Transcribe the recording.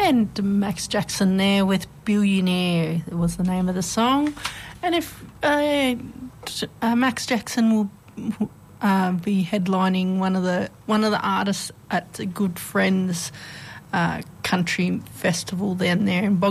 And Max Jackson there with Billionaire was the name of the song. And if Max Jackson will be headlining one of the artists at the Good Friends Country Festival down there in